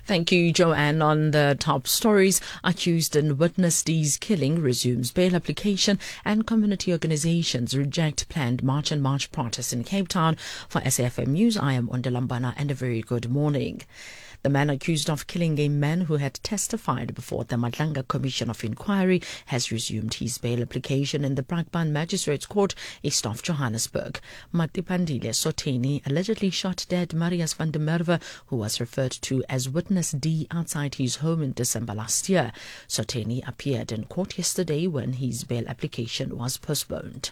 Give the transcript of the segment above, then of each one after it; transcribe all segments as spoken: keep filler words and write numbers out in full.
Thank you, Joanne. On the top stories, accused in Witness D's killing resumes bail application, and community organizations reject planned March and March protests in Cape Town. For S A F M News, I am Ondalambana, and a very good morning. The man accused of killing a man who had testified before the Madlanga Commission of Inquiry has resumed his bail application in the Brakpan Magistrates Court east of Johannesburg. Matipandile Soteni allegedly shot dead Marius van der Merwe, who was referred to as Witness D, outside his home in December last year. Soteni appeared in court yesterday when his bail application was postponed.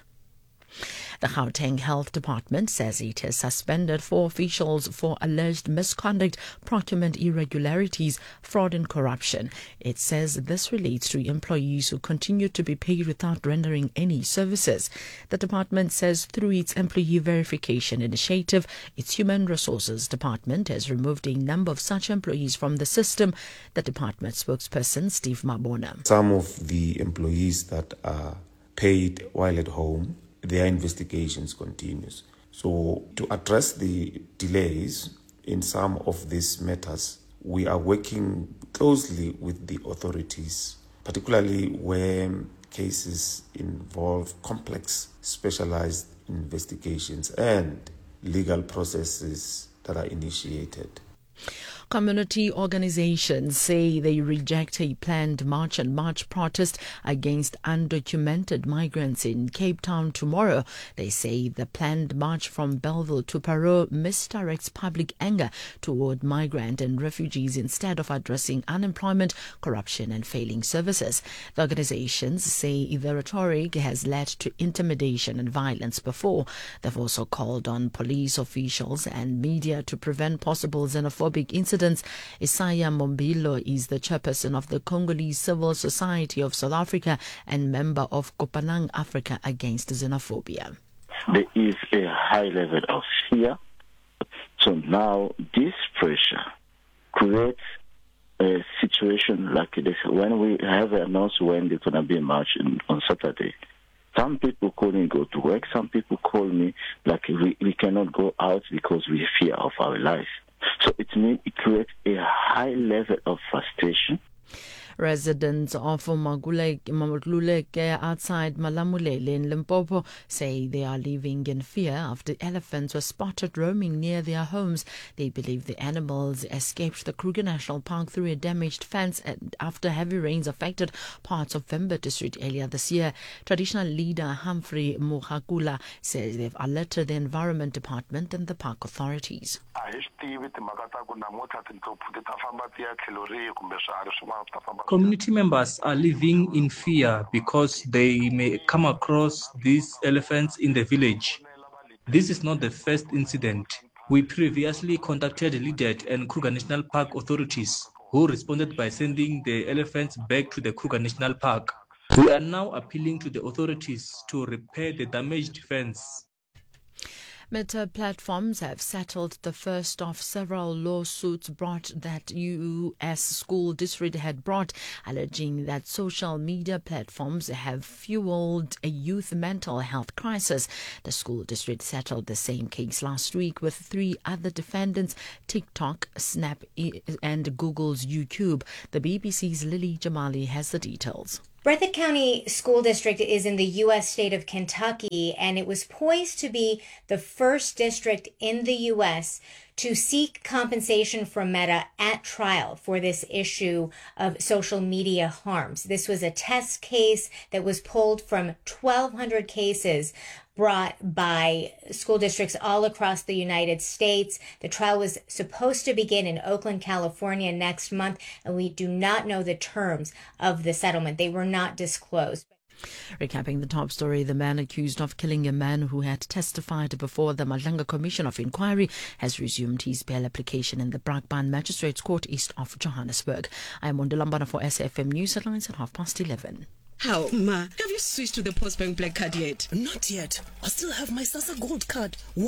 The Gauteng Health Department says it has suspended four officials for alleged misconduct, procurement irregularities, fraud and corruption. It says this relates to employees who continue to be paid without rendering any services. The department says through its employee verification initiative, its Human Resources Department has removed a number of such employees from the system. The department spokesperson, Steve Mabona. Some of the employees that are paid while at home, their investigations continues. So to address the delays in some of these matters, we are working closely with the authorities, particularly where cases involve complex, specialized investigations and legal processes that are initiated. Community organizations say they reject a planned March and March protest against undocumented migrants in Cape Town tomorrow. They say the planned march from Belleville to Parow misdirects public anger toward migrant and refugees instead of addressing unemployment, corruption and failing services. The organizations say the rhetoric has led to intimidation and violence before. They've also called on police officials and media to prevent possible xenophobic incidents. Isaiah Mombilo is the chairperson of the Congolese Civil Society of South Africa and member of Kopanang Africa Against Xenophobia. There is a high level of fear. So now this pressure creates a situation like this. When we have announced when there's going to be a march in, on Saturday, some people call me go to work. Some people call me like we, we cannot go out because we fear of our life. So it means it creates a high level of frustration. Residents of Maguleke outside Malamulele in Limpopo say they are living in fear after elephants were spotted roaming near their homes. They believe the animals escaped the Kruger National Park through a damaged fence after heavy rains affected parts of Vemba district earlier this year. Traditional leader Humphrey Muhakula says they've alerted the Environment Department and the park authorities. Community members are living in fear because they may come across these elephants in the village. This is not the first incident. We previously contacted Lidet and Kruger National Park authorities, who responded by sending the elephants back to the Kruger National Park. We are now appealing to the authorities to repair the damaged fence. Meta platforms have settled the first of several lawsuits brought that U S school district had brought, alleging that social media platforms have fueled a youth mental health crisis. The school district settled the same case last week with three other defendants, TikTok, Snap and Google's YouTube. The B B C's Lily Jamali has the details. Breathitt County School District is in the U S state of Kentucky, and it was poised to be the first district in the U S to seek compensation from Meta at trial for this issue of social media harms. This was a test case that was pulled from twelve hundred cases brought by school districts all across the United States. The trial was supposed to begin in Oakland, California next month, and we do not know the terms of the settlement. They were not disclosed. Recapping the top story, the man accused of killing a man who had testified before the Madlanga Commission of Inquiry has resumed his bail application in the Brakpan Magistrates Court east of Johannesburg. I am Ondalambana for S A F M News headlines at half past eleven. How, Ma? Have you switched to the Postbank Black Card yet? Not yet. I still have my SASSA Gold Card. Why?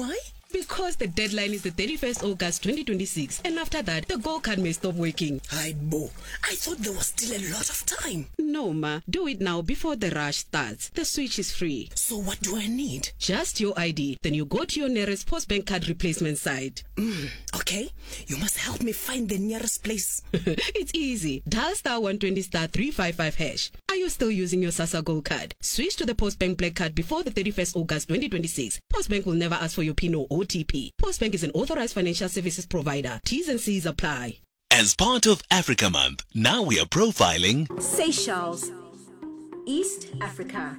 Because the deadline is the thirty-first of August twenty twenty-six, and after that, the Go card may stop working. Hi, Bo. I thought there was still a lot of time. No, ma. Do it now before the rush starts. The switch is free. So what do I need? Just your I D. Then you go to your nearest Postbank card replacement site. Mm, okay. You must help me find the nearest place. It's easy. Dial star one twenty star three five five hash. Are you still using your SASSA Gold card? Switch to the Postbank Black card before the thirty-first of August twenty twenty-six. Postbank will never ask for your PIN or O T P. Postbank is an authorized financial services provider. T's and C's apply. As part of Africa Month, now we are profiling Seychelles, East Africa.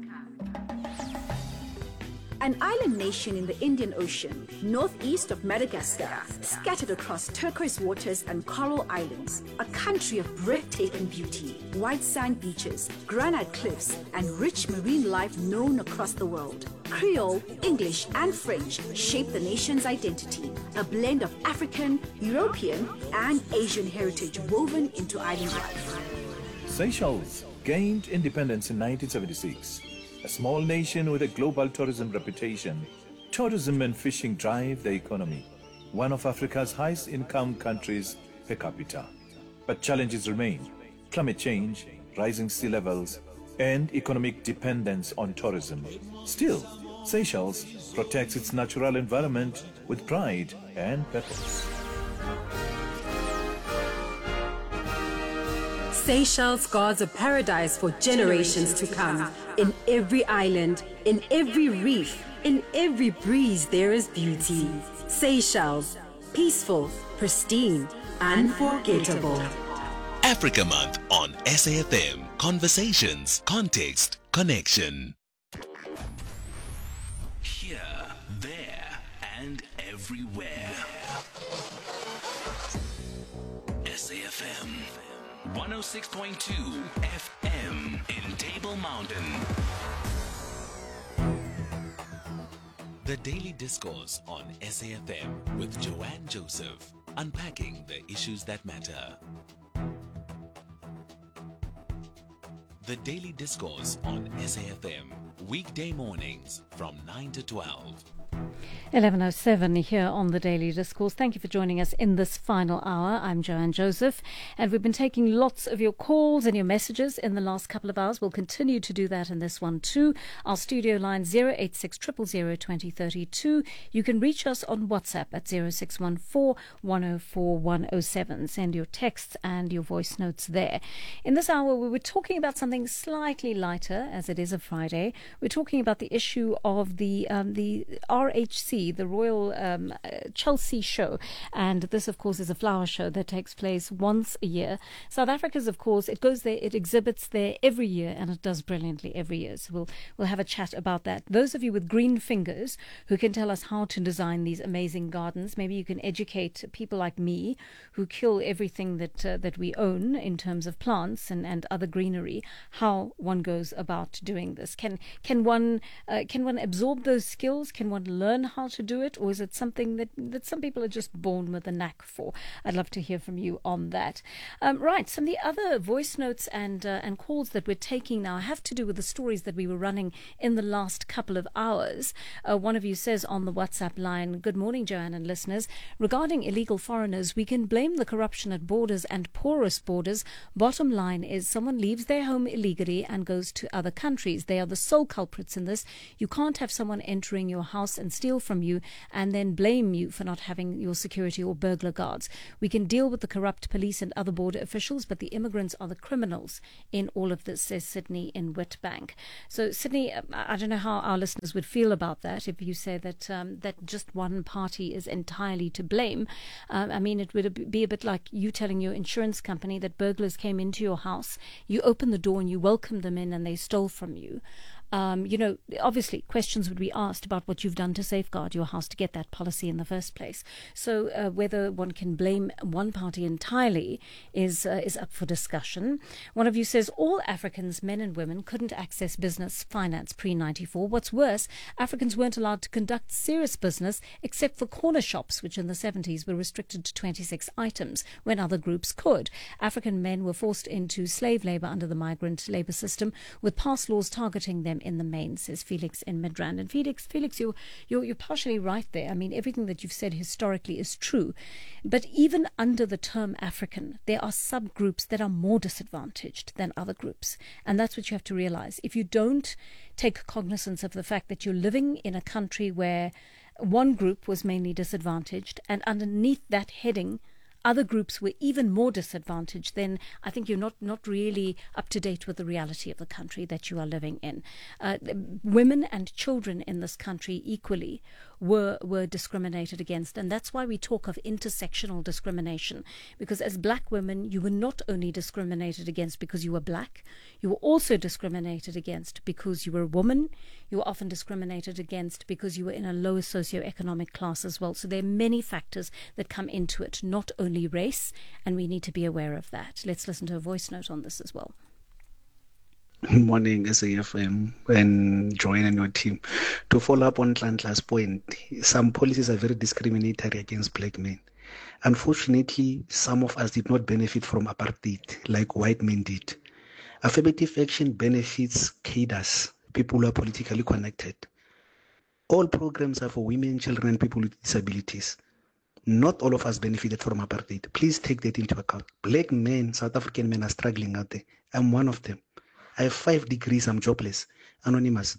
An island nation in the Indian Ocean, northeast of Madagascar, scattered across turquoise waters and coral islands. A country of breathtaking beauty, white sand beaches, granite cliffs, and rich marine life known across the world. Creole, English, and French shape the nation's identity, a blend of African, European, and Asian heritage woven into island life. Seychelles gained independence in nineteen seventy-six. A small nation with a global tourism reputation, tourism and fishing drive the economy, one of Africa's highest income countries per capita. But challenges remain: climate change, rising sea levels, and economic dependence on tourism. Still, Seychelles protects its natural environment with pride and purpose. Seychelles guards a paradise for generations to come. In every island, in every reef, in every breeze there is beauty. Seychelles, peaceful, pristine, unforgettable. Africa Month on S A F M. Conversations, context, connection. Here, there, and everywhere. S A F M. one oh six point two F M in Table Mountain. The Daily Discourse on S A F M with Joanne Joseph, unpacking the issues that matter. The Daily Discourse on S A F M, weekday mornings from nine to twelve. eleven oh seven here on the Daily Discourse. Thank you for joining us in this final hour. I'm Joanne Joseph, and we've been taking lots of your calls and your messages in the last couple of hours. We'll continue to do that in this one too. Our studio line zero eight six zero zero zero two zero three two. You can reach us on WhatsApp at zero six one four one zero four one zero seven. Send your texts and your voice notes there. In this hour, we were talking about something slightly lighter, as it is a Friday. We're talking about the issue of the um, the R H C, the Royal um, Chelsea Show, and this, of course, is a flower show that takes place once a year. South Africa's, of course, it goes there, it exhibits there every year, and it does brilliantly every year. So we'll we'll have a chat about that. Those of you with green fingers who can tell us how to design these amazing gardens, maybe you can educate people like me who kill everything that uh, that we own in terms of plants and, and other greenery, how one goes about doing this. Can can one uh, can one absorb those skills? Can one learn how to do it, or is it something that, that some people are just born with a knack for? I'd love to hear from you on that. Um, right, some of the other voice notes and uh, and calls that we're taking now have to do with the stories that we were running in the last couple of hours. Uh, one of you says on the WhatsApp line, "Good morning, Joanne and listeners. Regarding illegal foreigners, we can blame the corruption at borders and porous borders. Bottom line is someone leaves their home illegally and goes to other countries. They are the sole culprits in this. You can't have someone entering your house and steal from you and then blame you for not having your security or burglar guards. We can deal with the corrupt police and other border officials, but the immigrants are the criminals in all of this," says Sydney in Witbank. So, Sydney, I don't know how our listeners would feel about that if you say that um, that just one party is entirely to blame. Um, I mean, it would be a bit like you telling your insurance company that burglars came into your house, you opened the door and you welcomed them in and they stole from you. Um, you know, obviously questions would be asked about what you've done to safeguard your house to get that policy in the first place. So uh, whether one can blame one party entirely is uh, is up for discussion. One of you says all Africans, men and women, couldn't access business finance pre ninety-four. What's worse, Africans weren't allowed to conduct serious business except for corner shops, which in the seventies were restricted to twenty-six items when other groups could. African men were forced into slave labour under the migrant labour system, with past laws targeting them in the main, says Felix in Midrand. And Felix, Felix, you're, you're, you're partially right there. I mean, everything that you've said historically is true. But even under the term African, there are subgroups that are more disadvantaged than other groups. And that's what you have to realize. If you don't take cognizance of the fact that you're living in a country where one group was mainly disadvantaged, and underneath that heading, other groups were even more disadvantaged, then I think you're not, not really up to date with the reality of the country that you are living in. Uh, women and children in this country equally were were discriminated against, and that's why we talk of intersectional discrimination, because as black women you were not only discriminated against because you were black, you were also discriminated against because you were a woman. You were often discriminated against because you were in a lower socioeconomic class as well. So there are many factors that come into it, not only race, and we need to be aware of that. Let's listen to a voice note on this as well. Morning, S A F M, and Joanne and your team. To follow up on Tlantla's point, some policies are very discriminatory against black men. Unfortunately, some of us did not benefit from apartheid like white men did. Affirmative action benefits cadres, people who are politically connected. All programs are for women, children, and people with disabilities. Not all of us benefited from apartheid. Please take that into account. Black men, South African men are struggling out there. I'm one of them. I have five degrees, I'm jobless. Anonymous.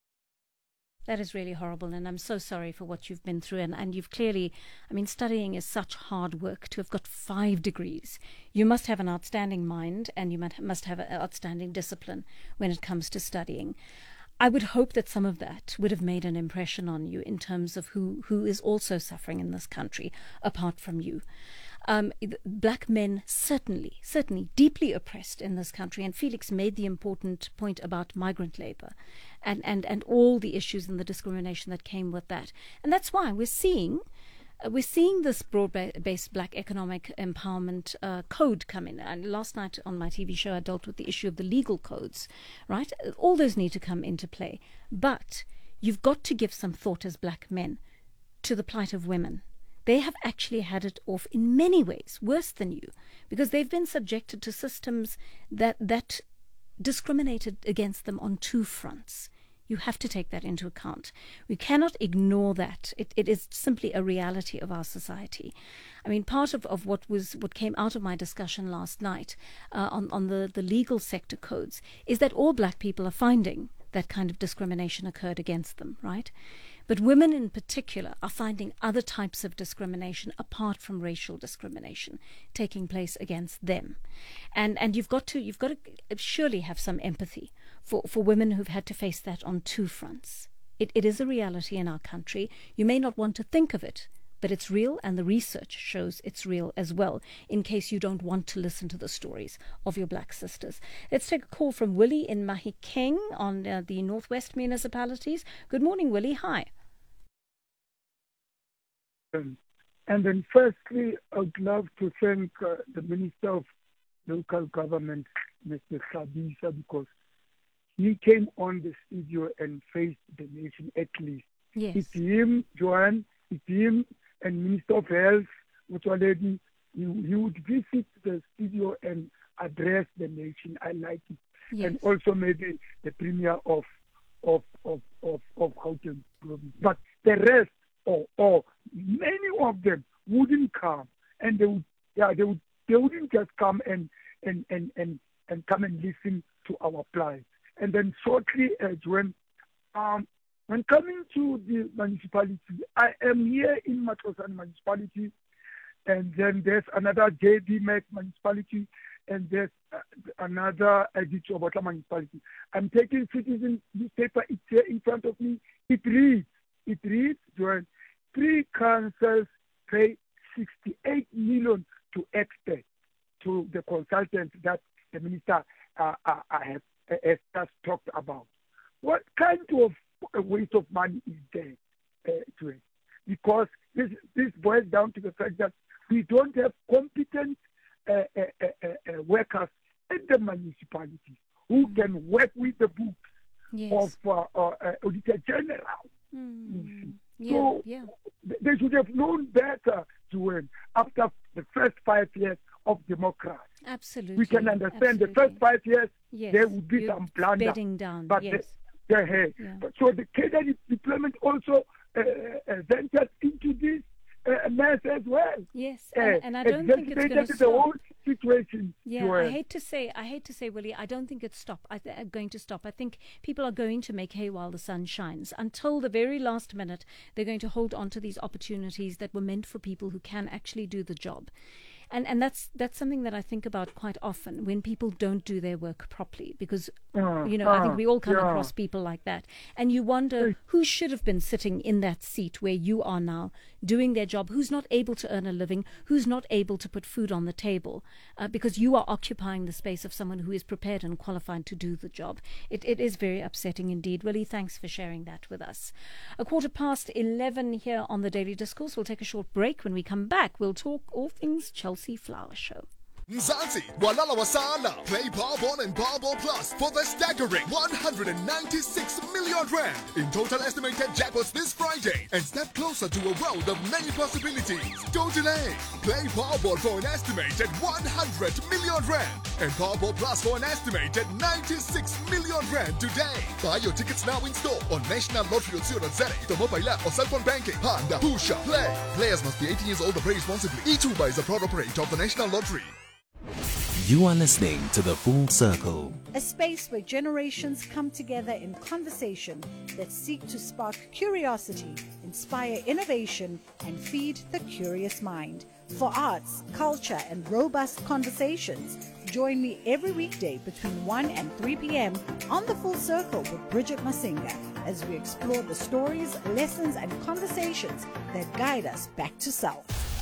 That is really horrible, and I'm so sorry for what you've been through. And, and you've clearly, I mean, studying is such hard work. To have got five degrees, you must have an outstanding mind, and you must have an outstanding discipline when it comes to studying. I would hope that some of that would have made an impression on you in terms of who, who is also suffering in this country, apart from you. Um, black men certainly, certainly deeply oppressed in this country. And Felix made the important point about migrant labor and, and, and all the issues and the discrimination that came with that. And that's why we're seeing uh, we're seeing this broad-based black economic empowerment uh, code come in. And last night on my T V show, I dealt with the issue of the legal codes, right? All those need to come into play. But you've got to give some thought as black men to the plight of women. They have actually had it off in many ways, worse than you, because they've been subjected to systems that that discriminated against them on two fronts. You have to take that into account. We cannot ignore that. It, it is simply a reality of our society. I mean, part of, of what was what came out of my discussion last night uh, on, on the, the legal sector codes is that all black people are finding that kind of discrimination occurred against them, right? But women in particular are finding other types of discrimination apart from racial discrimination taking place against them. And and you've got to you've got to surely have some empathy for, for women who've had to face that on two fronts. It it is a reality in our country. You may not want to think of it, but it's real, and the research shows it's real as well, in case you don't want to listen to the stories of your black sisters. Let's take a call from Willie in Mahikeng on uh, the Northwest municipalities. Good morning, Willie. Hi. Um, and then firstly, I would love to thank uh, the Minister of Local Government, Mister Sabisa, because he came on the studio and faced the nation at least. Yes. It's him, Joanne, it's him, and Minister of Health, which already he, he would visit the studio and address the nation. I like it. Yes. And also maybe the Premier of of of of, of Gauteng province. But the rest, or or many of them wouldn't come, and they would yeah they would they wouldn't just come and and and and, and come and listen to our plight. And then shortly, uh, when um. When coming to the municipality, I am here in Matlosane municipality, and then there's another J D M A C municipality, and there's uh, another Edithobotla municipality. I'm taking Citizen newspaper, it's here in front of me. It reads, it reads, Joanne, three councils pay sixty-eight million to expert, to the consultant that the minister uh, uh, has, uh, has just talked about. What kind of a waste of money is there uh, to it? Because this this boils down to the fact that we don't have competent uh, uh, uh, uh, workers in the municipalities who mm. can work with the books yes. of uh, uh, uh, Auditor General. Mm. Yeah, so yeah. they should have known better to win after the first five years of democracy. Absolutely. We can understand Absolutely. the first five years yes. there would be You're some blunder. Bedding down. But yes. the, their hair. Yeah. But so the Kenya deployment also uh, uh, ventured into this uh, mess as well. Yes, Uh, and, and I don't think it's going to exacerbated the stop. whole situation. Yeah, Joanne. I hate to say, I hate to say, Willie, I don't think it's stop. I th- going to stop. I think people are going to make hay while the sun shines. Until the very last minute, they're going to hold on to these opportunities that were meant for people who can actually do the job. And and that's that's something that I think about quite often when people don't do their work properly, because Uh, you know I uh, think we all come yeah. across people like that, and you wonder who should have been sitting in that seat where you are now, doing their job, who's not able to earn a living, who's not able to put food on the table, uh, because you are occupying the space of someone who is prepared and qualified to do the job. It it is very upsetting indeed. Willie, thanks for sharing that with us. A quarter past eleven here on the Daily Discourse. We'll take a short break. When we come back, we'll talk all things Chelsea Flower Show. Mzansi, Walala Wasala, play Powerball and Powerball Plus for the staggering one hundred ninety-six million rand in total estimated jackpots this Friday, and step closer to a world of many possibilities. Don't delay. Play Powerball for an estimated one hundred million rand and Powerball Plus for an estimated ninety-six million rand today. Buy your tickets now in store on national lottery dot co dot za, the mobile app or cell phone banking. Panda, Pusha, play. Players must be eighteen years old or play responsibly. eTuba is a proud operator of the National Lottery. You are listening to The Full Circle. A space where generations come together in conversation that seek to spark curiosity, inspire innovation, and feed the curious mind. For arts, culture, and robust conversations, join me every weekday between one and three p.m. on The Full Circle with Bridget Masinga as we explore the stories, lessons, and conversations that guide us back to self.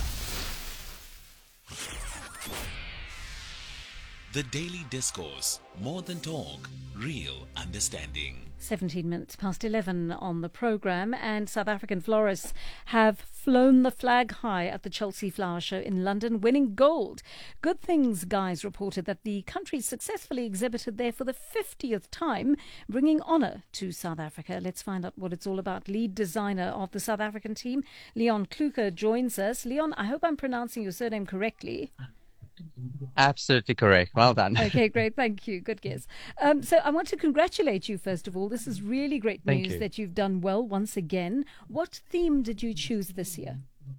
The Daily Discourse. More than talk, real understanding. seventeen minutes past eleven on the programme, and South African florists have flown the flag high at the Chelsea Flower Show in London, winning gold. Good Things Guys reported that the country successfully exhibited there for the fiftieth time, bringing honour to South Africa. Let's find out what it's all about. Lead designer of the South African team, Leon Kluker, joins us. Leon, I hope I'm pronouncing your surname correctly. Absolutely correct. Well done. Okay, great. Thank you. Good guess. Um, so I want to congratulate you, first of all. This is really great Thank news you. that you've done well once again. What theme did you choose this year?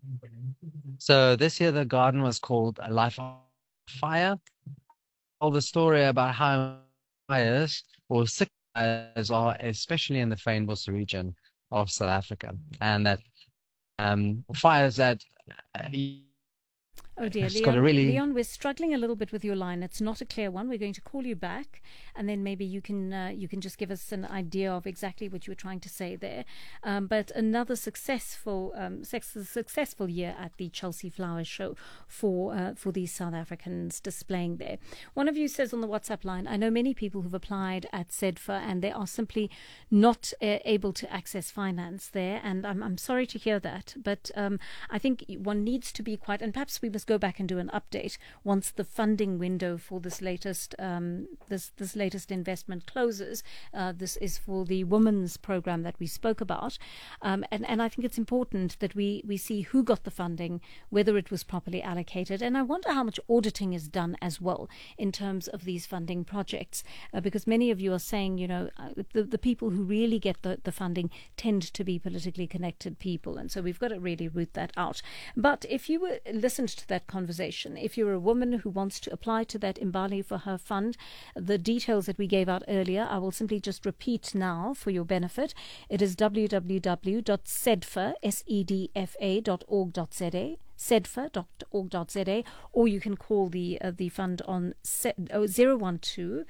So this year the garden was called A Life on Fire. Told the story about how fires or sick fires are, especially in the Fynbos region of South Africa, and that um, fires that uh, Oh dear, It's got Leon, a really- Leon, we're struggling a little bit with your line. It's not a clear one. We're going to call you back, and then maybe you can uh, you can just give us an idea of exactly what you were trying to say there. Um, but another successful um, sex- successful year at the Chelsea Flower Show for uh, for these South Africans displaying there. One of you says on the WhatsApp line, I know many people who've applied at SEDFA and they are simply not uh, able to access finance there, and I'm I'm sorry to hear that. But um, I think one needs to be quite, and perhaps we must go back and do an update once the funding window for this latest um, this this latest investment closes. Uh, this is for the women's program that we spoke about, um, and and I think it's important that we we see who got the funding, whether it was properly allocated, and I wonder how much auditing is done as well in terms of these funding projects, uh, because many of you are saying, you know, uh, the the people who really get the the funding tend to be politically connected people, and so we've got to really root that out. But if you were listened to that conversation, if you're a woman who wants to apply to that Imbali for her fund, the details that we gave out earlier, I will simply just repeat now for your benefit. It is w w w dot sedfa dot org dot z a. sedfa dot org dot z a, or you can call the uh, the fund on zero one two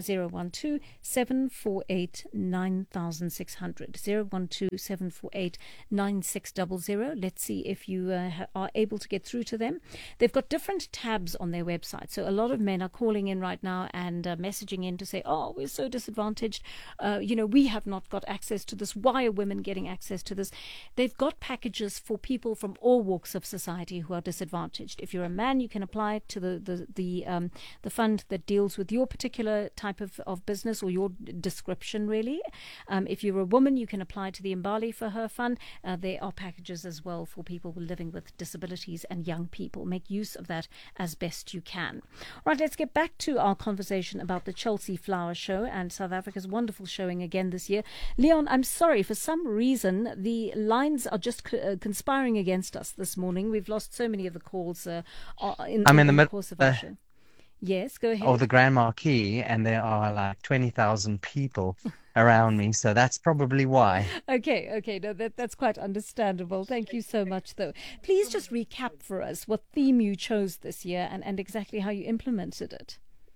seven four eight nine six zero zero zero one two seven four eight nine six zero zero. Let's see if you uh, ha- are able to get through to them. They've got different tabs on their website, so a lot of men are calling in right now and uh, messaging in to say, oh, we're so disadvantaged, uh, you know, we have not got access to this, why are women getting access to this? They've got packages for people from all walks of society. society who are disadvantaged. If you're a man, you can apply to the the the, um, the fund that deals with your particular type of, of business or your description, really. Um, if you're a woman, you can apply to the Mbali for her fund. Uh, there are packages as well for people living with disabilities and young people. Make use of that as best you can. All right, let's get back to our conversation about the Chelsea Flower Show and South Africa's wonderful showing again this year. Leon, I'm sorry, for some reason the lines are just co- uh, conspiring against us this morning. We've lost so many of the calls uh, in, I'm in, in the, the middle course of our uh, show. Yes, go ahead. of the Grand Marquis, and there are like twenty thousand people around me, so that's probably why. Okay, okay, no, that, that's quite understandable. Thank you so much, though. Please just recap for us what theme you chose this year and, and exactly how you implemented it.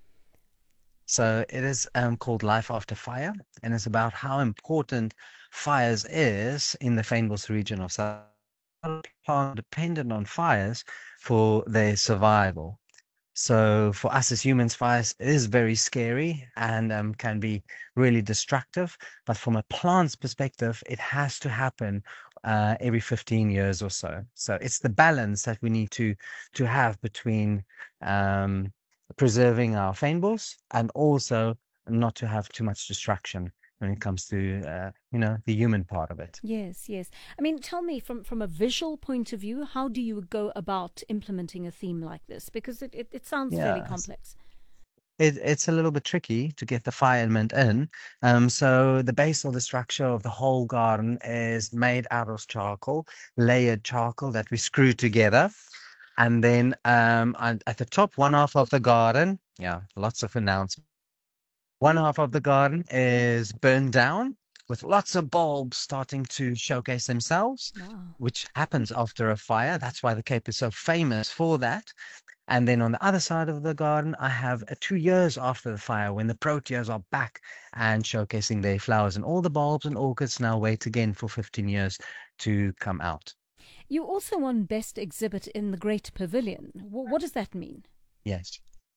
So it is um, called Life After Fire, and it's about how important fires is in the Fynbos region of South Africa. People are dependent on fires for their survival. So for us as humans, fires is very scary and um, can be really destructive. But from a plant's perspective, it has to happen uh, every fifteen years or so. So it's the balance that we need to to have between um, preserving our fynbos and also not to have too much destruction when it comes to, uh, you know, the human part of it. Yes, yes. I mean, tell me from, from a visual point of view, how do you go about implementing a theme like this? Because it, it, it sounds Yeah. fairly complex. It, it's a little bit tricky to get the fire element in. Um, so the base or the structure of the whole garden is made out of charcoal, layered charcoal that we screw together. And then um, at, at the top, one half of the garden, yeah, lots of announcements. One half of the garden is burned down with lots of bulbs starting to showcase themselves, Wow. which happens after a fire. That's why the Cape is so famous for that. And then on the other side of the garden, I have uh, two years after the fire when the proteas are back and showcasing their flowers. And all the bulbs and orchids now wait again for fifteen years to come out. You also won Best Exhibit in the Great Pavilion. W- what does that mean? Yes.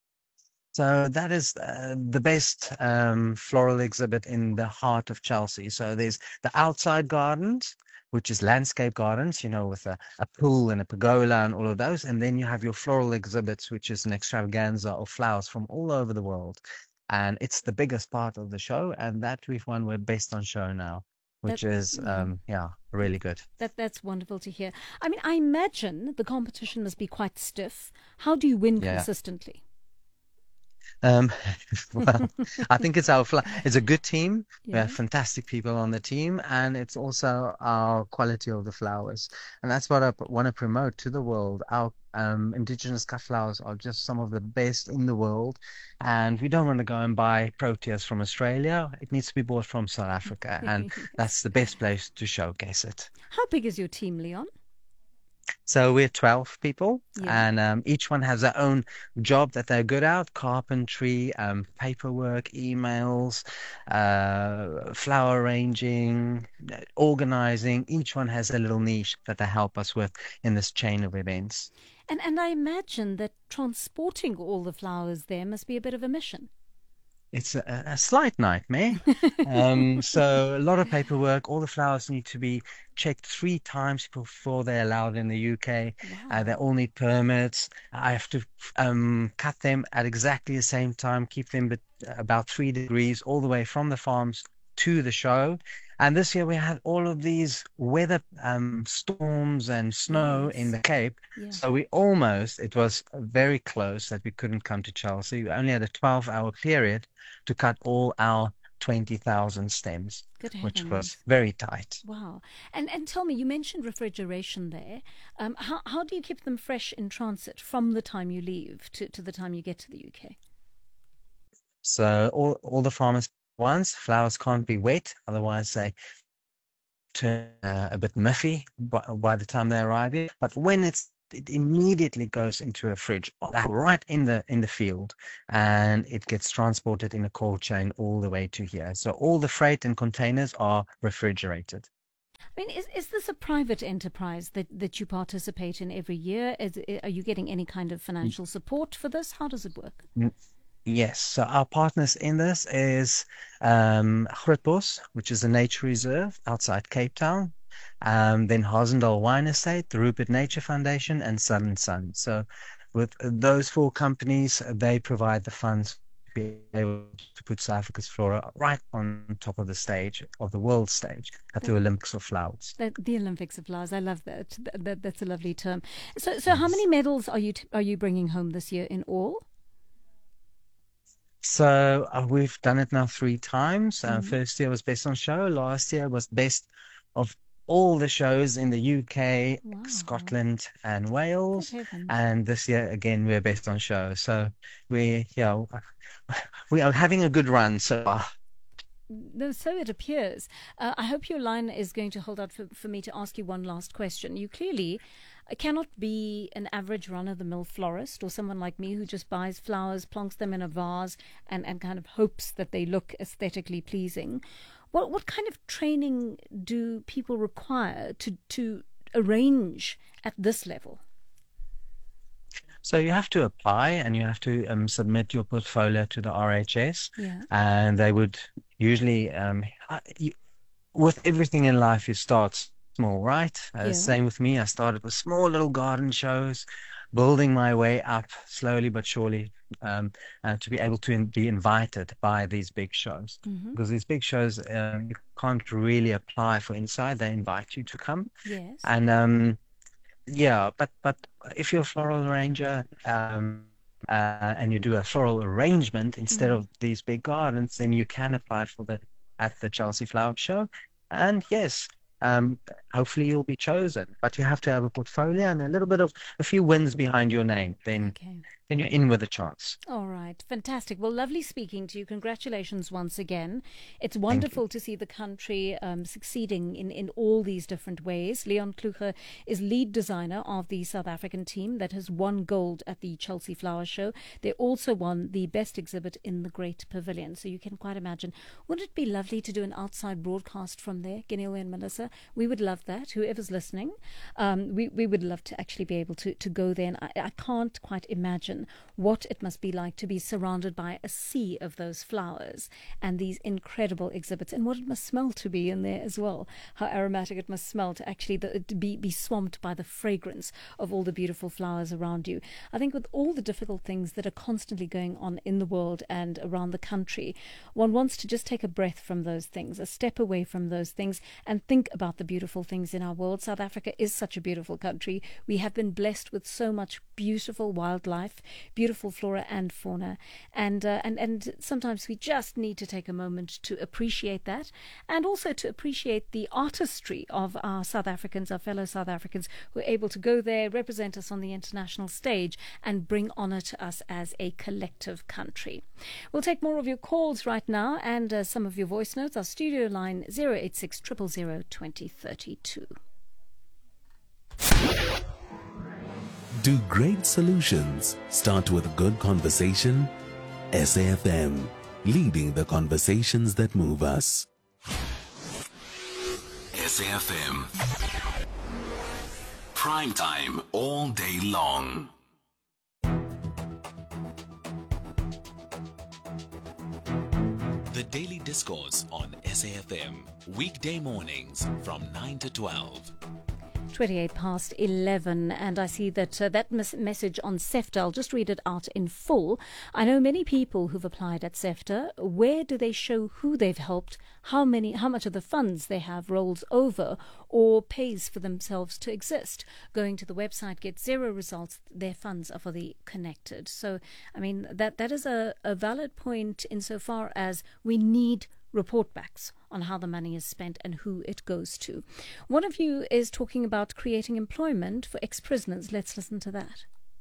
So that is uh, the best um, floral exhibit in the heart of Chelsea. So there's the outside gardens, which is landscape gardens, you know, with a, a pool and a pergola and all of those. And then you have your floral exhibits, which is an extravaganza of flowers from all over the world. And it's the biggest part of the show. And that we've won, we're based on show now, which That- is, um, yeah, really good. That That's wonderful to hear. I mean, I imagine the competition must be quite stiff. How do you win Yeah. consistently? Um, well, I think it's our fl- it's a good team. We Yeah. have fantastic people on the team, and it's also our quality of the flowers, and that's what I p- want to promote to the world. Our um, indigenous cut flowers are just some of the best in the world, and we don't want to go and buy proteas from Australia. It needs to be bought from South Africa, and that's the best place to showcase it. How big is your team, Leon? So we're twelve people, Yeah. and um, each one has their own job that they're good at: carpentry, um, paperwork, emails, uh, flower arranging, uh, organizing. Each one has a little niche that they help us with in this chain of events. And and I imagine that transporting all the flowers there must be a bit of a mission. It's a, a slight nightmare. um, so a lot of paperwork. All the flowers need to be checked three times before they're allowed in the U K. Uh, they all need permits. I have to um, cut them at exactly the same time, keep them bet- about three degrees all the way from the farms to the show. And this year we had all of these weather um, storms and snow in the Cape. Yeah. So we almost, it was very close that we couldn't come to Chelsea. We only had a twelve hour period to cut all our twenty thousand stems, Good which heavens. was very tight. Wow. And and tell me, you mentioned refrigeration there. Um, how how do you keep them fresh in transit from the time you leave to, to the time you get to the U K? So all, all the farmers once, flowers can't be wet, otherwise they turn uh, a bit muffy by, by the time they arrive here. But when it's it immediately goes into a fridge right in the in the field, and it gets transported in a cold chain all the way to here. So all the freight and containers are refrigerated. I mean, is is this a private enterprise that, that you participate in every year? Is, are you getting any kind of financial support for this? How does it work? N- Yes, so our partners in this is um, Grootbos, which is a nature reserve outside Cape Town. um, then Harsendal Wine Estate, the Rupert Nature Foundation, and Southern Sun. So with those four companies, they provide the funds to be able to put South Africa's flora right on top of the stage, of the world stage, at the Olympics of Flowers. The, the Olympics of Flowers, I love that. that, that that's a lovely term. So, so yes. How many medals are you t- are you bringing home this year in all? So uh, we've done it now three times. Uh, Mm-hmm. First year was best on show. Last year was best of all the shows in the U K, Wow. Scotland, and Wales. Good heavens. And this year again we're best on show. So we, yeah, we are having a good run so far. No, so it appears. Uh, I hope your line is going to hold out for, for me to ask you one last question. You clearly cannot be an average run-of-the-mill florist or someone like me who just buys flowers, plonks them in a vase, and, and kind of hopes that they look aesthetically pleasing. What what kind of training do people require to, to arrange at this level? So you have to apply and you have to um, submit your portfolio to the R H S. Yeah. And they would usually, um, you, with everything in life, you start small, right? Uh, Yeah. Same with me. I started with small little garden shows, building my way up slowly but surely, um, uh, to be able to in, be invited by these big shows. Mhm. Because these big shows, um, you can't really apply for inside. They invite you to come. Yes. And um, yeah, but but if you're a floral arranger, um, uh, and you do a floral arrangement instead Mhm. of these big gardens, then you can apply for the at the Chelsea Flower Show. And yes, um, hopefully you'll be chosen. But you have to have a portfolio and a little bit of a few wins behind your name. Then Okay. then you're in with a chance. All right. Fantastic. Well, lovely speaking to you. Congratulations once again. It's wonderful to see the country um, succeeding in, in all these different ways. Leon Kluger is lead designer of the South African team that has won gold at the Chelsea Flower Show. They also won the best exhibit in the Great Pavilion. So you can quite imagine. Wouldn't it be lovely to do an outside broadcast from there, Ginewe and Melissa? We would love that. Whoever's listening, um, we, we would love to actually be able to, to go there. And I, I can't quite imagine what it must be like to be surrounded by a sea of those flowers and these incredible exhibits, and what it must smell to be in there as well. How aromatic it must smell to actually the, to be, be swamped by the fragrance of all the beautiful flowers around you. I think with all the difficult things that are constantly going on in the world and around the country, one wants to just take a breath from those things, a step away from those things, and think about the beautiful things in our world. South Africa is such a beautiful country. We have been blessed with so much beautiful wildlife, beautiful flora and fauna, and uh, and and sometimes we just need to take a moment to appreciate that, and also to appreciate the artistry of our South Africans, our fellow South Africans, who are able to go there, represent us on the international stage, and bring honour to us as a collective country. We'll take more of your calls right now and uh, some of your voice notes. Our studio line zero eight six zero zero zero twenty thirty-two. Do great solutions start with good conversation? S A F M, leading the conversations that move us. S A F M. Prime time all day long. The Daily Discourse on S A F M. Weekday mornings from nine to twelve. twenty-eight past eleven, and I see that uh, that mes- message on SEFTA, I'll just read it out in full. I know many people who've applied at SEFTA. Where do they show who they've helped, how many, how much of the funds they have rolls over or pays for themselves to exist? Going to the website gets zero results. Their funds are for the connected. So, I mean, that that is a, a valid point insofar as we need report backs on how the money is spent and who it goes to. One of you is talking about creating employment for ex-prisoners. Let's listen to that.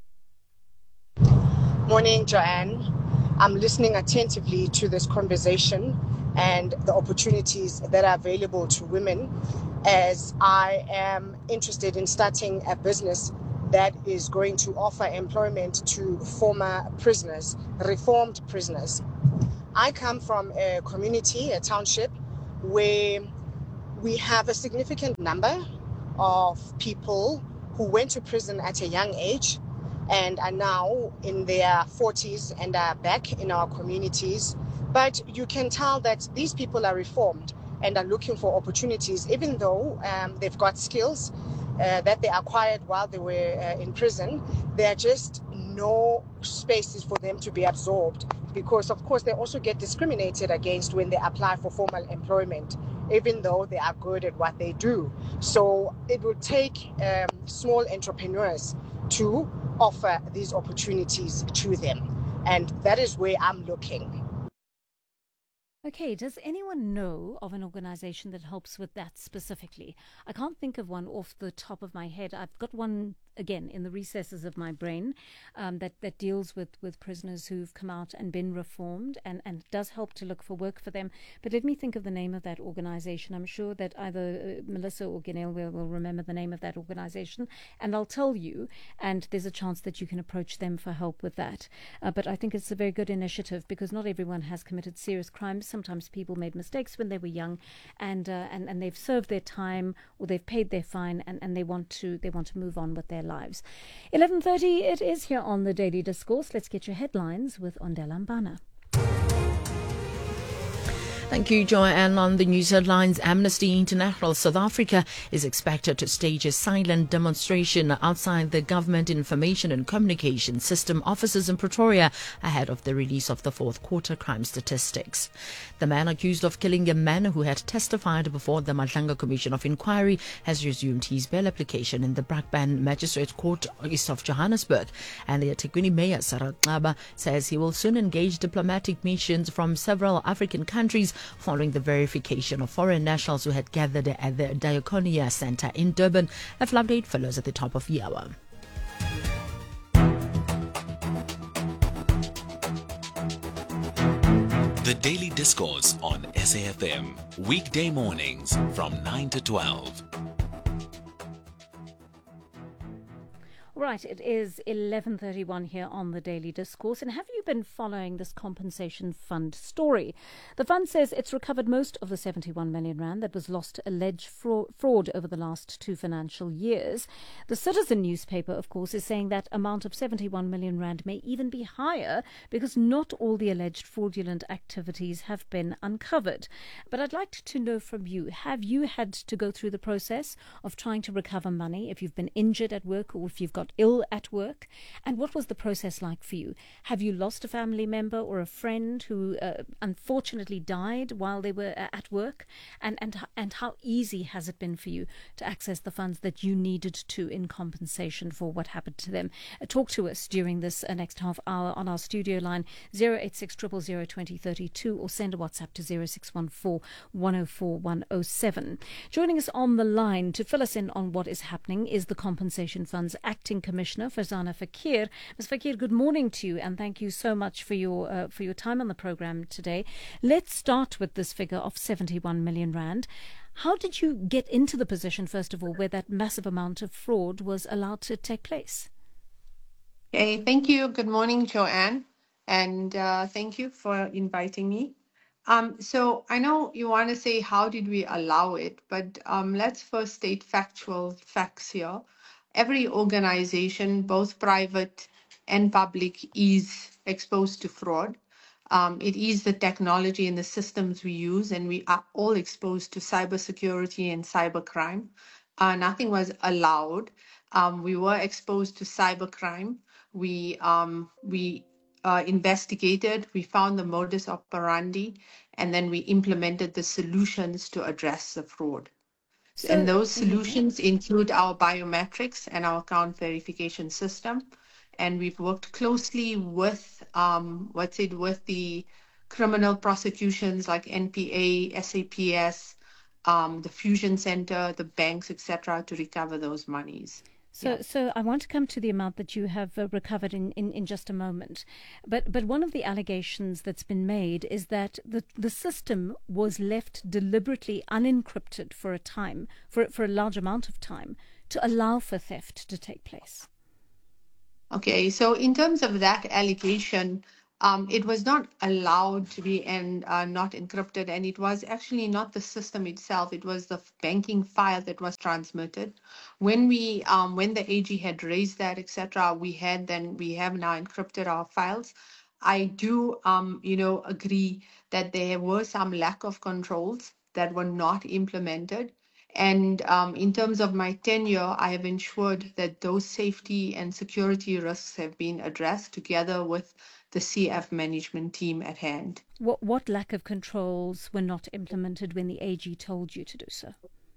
Morning, Joanne. I'm listening attentively to this conversation and the opportunities that are available to women, as I am interested in starting a business that is going to offer employment to former prisoners, reformed prisoners. I come from a community, a township, where we have a significant number of people who went to prison at a young age and are now in their forties and are back in our communities. But you can tell that these people are reformed and are looking for opportunities, even though um, they've got skills uh, that they acquired while they were uh, in prison. There are just no spaces for them to be absorbed because, of course, they also get discriminated against when they apply for formal employment, even though they are good at what they do. So it will take um, small entrepreneurs to offer these opportunities to them. And that is where I'm looking. Okay, does anyone know of an organization that helps with that specifically? I can't think of one off the top of my head. I've got one, again, in the recesses of my brain um, that, that deals with, with prisoners who've come out and been reformed and, and does help to look for work for them. But let me think of the name of that organization. I'm sure that either uh, Melissa or Ganel will, will remember the name of that organization, and I'll tell you, and there's a chance that you can approach them for help with that. Uh, but I think it's a very good initiative because not everyone has committed serious crimes. Sometimes people made mistakes when they were young, and uh, and and they've served their time or they've paid their fine, and, and they want to they want to move on with their lives. eleven thirty it is here on the Daily Discourse. Let's get your headlines with Ondela Mbana. Thank you, Joanne. On the news headlines, Amnesty International South Africa is expected to stage a silent demonstration outside the Government Information and Communication System offices in Pretoria ahead of the release of the fourth quarter crime statistics. The man accused of killing a man who had testified before the Madlanga Commission of Inquiry has resumed his bail application in the Brakpan Magistrate Court east of Johannesburg. And the eThekwini Mayor, Sarah Xaba, says he will soon engage diplomatic missions from several African countries following the verification of foreign nationals who had gathered at the Diakonia Centre in Durban. A full update follows at the top of the hour. The Daily Discourse on S A F M, weekday mornings from nine to twelve. Right, it is eleven thirty-one here on the Daily Discourse. And have you been following this compensation fund story? The fund says it's recovered most of the seventy-one million rand that was lost to alleged fraud over the last two financial years. The Citizen newspaper, of course, is saying that amount of seventy-one million rand may even be higher because not all the alleged fraudulent activities have been uncovered. But I'd like to know from you, have you had to go through the process of trying to recover money if you've been injured at work or if you've got ill at work? And what was the process like for you? Have you lost a family member or a friend who uh, unfortunately died while they were uh, at work? And, and, and how easy has it been for you to access the funds that you needed to in compensation for what happened to them? Uh, talk to us during this uh, next half hour on our studio line zero eight six, zero zero zero, two zero three two or send a WhatsApp to zero six one four, one zero four, one zero seven. Joining us on the line to fill us in on what is happening is the Compensation Fund's Acting Commissioner, Farzana Fakir. Miz Fakir, good morning to you, and thank you so much for your uh, for your time on the program today. Let's start with this figure of seventy-one million rand. How did you get into the position, first of all, where that massive amount of fraud was allowed to take place? Hey, thank you. Good morning, Joanne, and uh, thank you for inviting me. Um, so I know you want to say how did we allow it, but um, let's first state factual facts here. Every organization, both private and public, is exposed to fraud. Um, it is the technology and the systems we use, and we are all exposed to cybersecurity and cybercrime. Uh, nothing was allowed. Um, we were exposed to cybercrime. We um, we uh, investigated. We found the modus operandi, and then we implemented the solutions to address the fraud. So, and those solutions mm-hmm. include our biometrics and our account verification system. And we've worked closely with um, what's it with the criminal prosecutions like N P A, S A P S, um, the Fusion Center, the banks, et cetera, to recover those monies. So, yeah. so I want to come to the amount that you have uh, recovered in, in, in just a moment. But but one of the allegations that's been made is that the, the system was left deliberately unencrypted for a time, for for a large amount of time, to allow for theft to take place. Okay, so in terms of that allegation, um, it was not allowed to be and uh, not encrypted, and it was actually not the system itself. It was the banking file that was transmitted. When we, um, when the A G had raised that, et cetera, we had then we have now encrypted our files. I do, um, you know, agree that there were some lack of controls that were not implemented. And um, in terms of my tenure, I have ensured that those safety and security risks have been addressed together with the C F management team at hand. What, what lack of controls were not implemented when the A G told you to do so?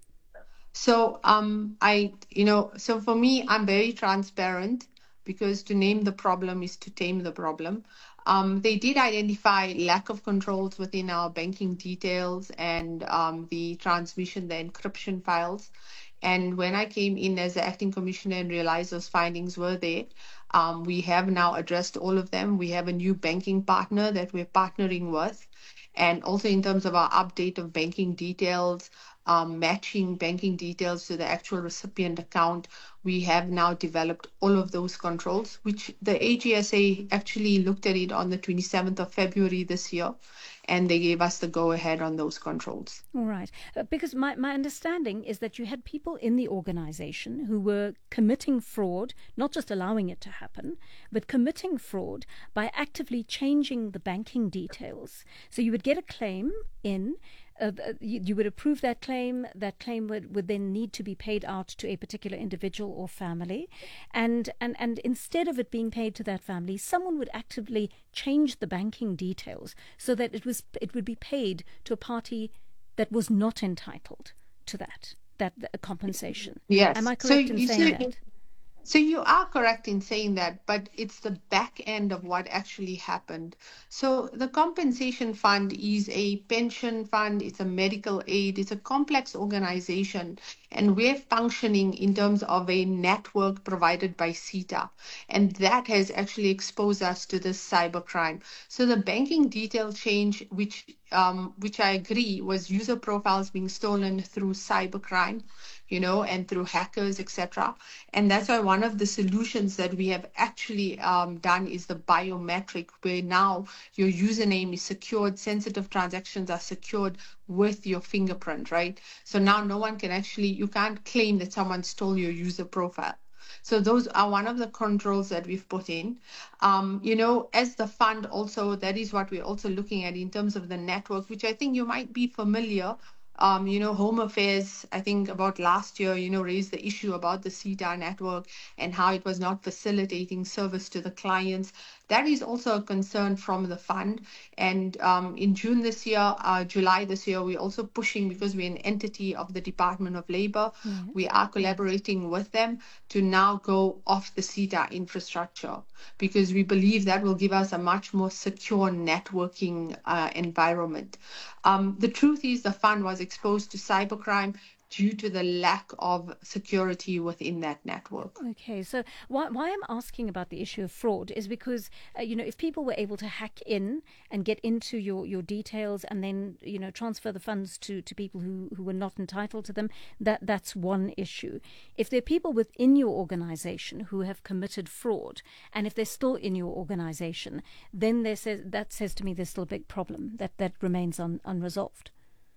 So um, I, you know, so for me, I'm very transparent because to name the problem is to tame the problem. Um, they did identify lack of controls within our banking details and um, the transmission, the encryption files. And when I came in as the acting commissioner and realized those findings were there, um, we have now addressed all of them. We have a new banking partner that we're partnering with. And also in terms of our update of banking details, um, matching banking details to the actual recipient account, we have now developed all of those controls, which the A G S A actually looked at it on the twenty-seventh of February this year, and they gave us the go-ahead on those controls. All right. Uh, because my, my understanding is that you had people in the organization who were committing fraud, not just allowing it to happen, but committing fraud by actively changing the banking details. So you would get a claim in, uh, you, you would approve that claim, that claim would, would then need to be paid out to a particular individual or family, and, and, and instead of it being paid to that family, someone would actively change the banking details so that it was it would be paid to a party that was not entitled to that, that, that compensation. Yes. Am I correct so in you saying see, that? So you are correct in saying that, but it's the back end of what actually happened. So the compensation fund is a pension fund, it's a medical aid, it's a complex organization, and we're functioning in terms of a network provided by CETA, and that has actually exposed us to this cybercrime. So the banking detail change, which um, which I agree was user profiles being stolen through cybercrime, you know, and through hackers, et cetera. And that's why one of the solutions that we have actually um, done is the biometric, where now your username is secured, sensitive transactions are secured with your fingerprint, right? So now no one can actually, you can't claim that someone stole your user profile. So those are one of the controls that we've put in. Um, you know, as the fund also, that is what we're also looking at in terms of the network, which I think you might be familiar. Um, you know, Home Affairs, I think about last year, you know, raised the issue about the CETA network and how it was not facilitating service to the clients. That is also a concern from the fund. And um, in June this year, uh, July this year, we're also pushing, because we're an entity of the Department of Labor, Yes. we are collaborating with them to now go off the CETA infrastructure, because we believe that will give us a much more secure networking uh, environment. Um, the truth is the fund was exposed to cybercrime due to the lack of security within that network. Okay, so why, why I'm asking about the issue of fraud is because, uh, you know, if people were able to hack in and get into your, your details and then, you know, transfer the funds to, to people who, who were not entitled to them, that that's one issue. If there are people within your organization who have committed fraud, and if they're still in your organization, then there says, that says to me there's still a big problem that, that remains un, unresolved.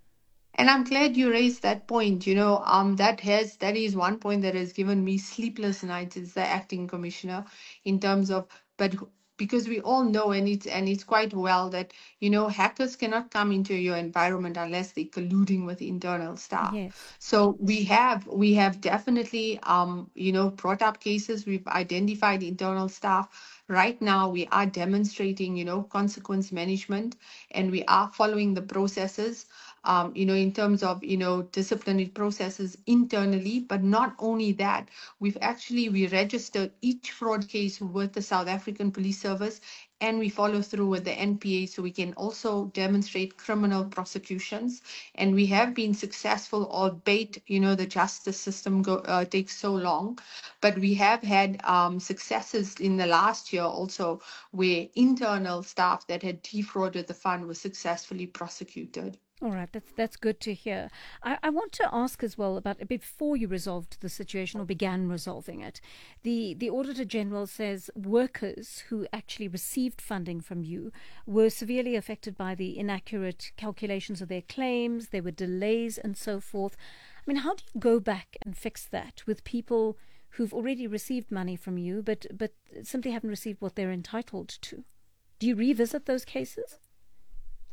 And I'm glad you raised that point. You know, um, that has that is one point that has given me sleepless nights as the acting commissioner, in terms of, but because we all know, and it's and it's quite well that, you know, hackers cannot come into your environment unless they're colluding with internal staff. Yes. So we have we have definitely um, you know, brought up cases. We've identified internal staff. Right now, we are demonstrating, you know, consequence management, and we are following the processes. Um, you know, in terms of, you know, disciplinary processes internally, but not only that, we've actually, we registered each fraud case with the South African Police Service, and we follow through with the N P A so we can also demonstrate criminal prosecutions. And we have been successful, albeit, you know, the justice system go, uh, takes so long. But we have had um, successes in the last year also, where internal staff that had defrauded the fund was successfully prosecuted. All right, that's that's good to hear. I, I want to ask as well about, before you resolved the situation or began resolving it, the, the Auditor General says workers who actually received funding from you were severely affected by the inaccurate calculations of their claims, there were delays and so forth. I mean, how do you go back and fix that with people who've already received money from you but, but simply haven't received what they're entitled to? Do you revisit those cases?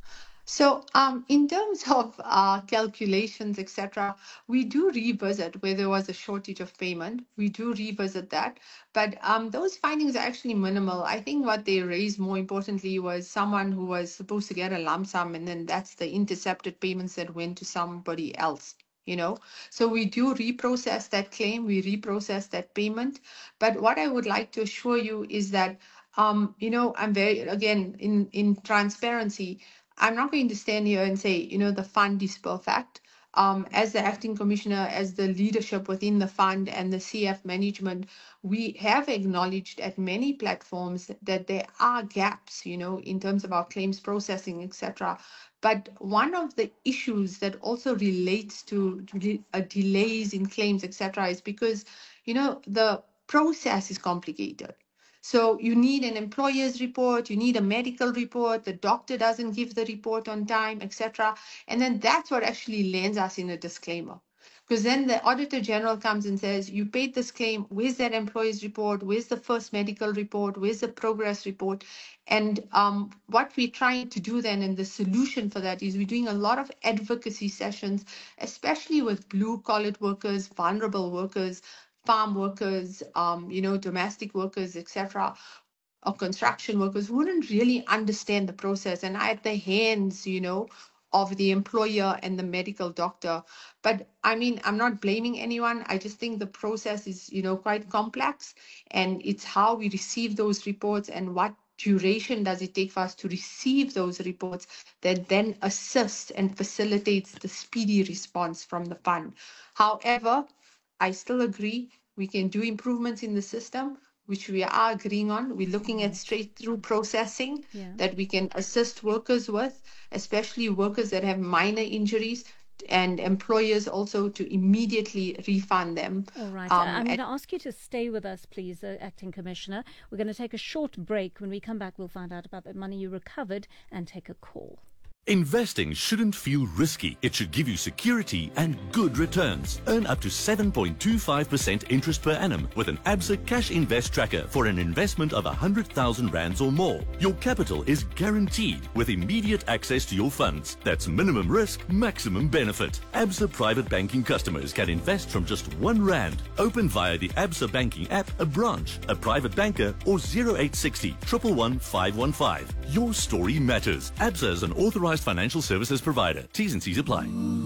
So, um, in terms of uh, calculations, et cetera, we do revisit where there was a shortage of payment. We do revisit that, but um, those findings are actually minimal. I think what they raised more importantly was someone who was supposed to get a lump sum, and then that's the intercepted payments that went to somebody else. You know, so we do reprocess that claim, we reprocess that payment. But what I would like to assure you is that, um, you know, I'm very again in in transparency. I'm not going to stand here and say, you know, the fund is perfect. Um, as the acting commissioner, as the leadership within the fund and the C F management, we have acknowledged at many platforms that there are gaps, you know, in terms of our claims processing, et cetera. But one of the issues that also relates to de- uh, delays in claims, et cetera, is because, you know, the process is complicated. So you need an employer's report, you need a medical report, the doctor doesn't give the report on time, et cetera. And then that's what actually lands us in a disclaimer. Because then the Auditor General comes and says, you paid this claim, where's that employee's report, where's the first medical report, where's the progress report? And um, what we're trying to do then, and the solution for that is we're doing a lot of advocacy sessions, especially with blue-collar workers, vulnerable workers, farm workers, um, you know, domestic workers, et cetera, or construction workers who wouldn't really understand the process and are at the hands, you know, of the employer and the medical doctor. But I mean, I'm not blaming anyone. I just think the process is, you know, quite complex, and it's how we receive those reports and what duration does it take for us to receive those reports that then assists and facilitates the speedy response from the fund. However, I still agree we can do improvements in the system, which we are agreeing on. We're looking at straight through processing Yeah. that we can assist workers with, especially workers that have minor injuries, and employers also to immediately refund them. All right. Um, I'm going and- to ask you to stay with us, please, uh, Acting Commissioner. We're going to take a short break. When we come back, we'll find out about the money you recovered and take a call. Investing shouldn't feel risky. It should give you security and good returns. Earn up to seven point two five percent interest per annum with an Absa Cash Invest Tracker for an investment of one hundred thousand rands or more. Your capital is guaranteed with immediate access to your funds. That's minimum risk, maximum benefit. Absa Private Banking customers can invest from just one rand. Open via the Absa Banking app, a branch, a private banker, or zero eight six zero, one one one, five one five. Your story matters. Absa is an authorized financial services provider. T's and C's apply.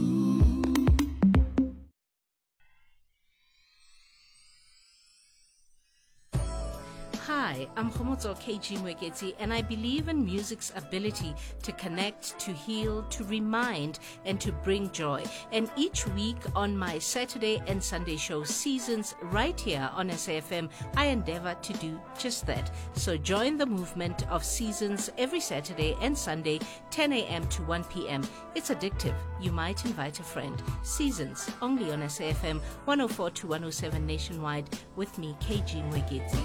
Hi, I'm Khomotso K G Mweketi, and I believe in music's ability to connect, to heal, to remind, and to bring joy. And each week on my Saturday and Sunday show Seasons right here on S A F M, I endeavor to do just that. So join the movement of Seasons every Saturday and Sunday, ten a.m. to one p.m. It's addictive. You might invite a friend. Seasons, only on S A F M one oh four to one oh seven nationwide with me, K G Mweketi.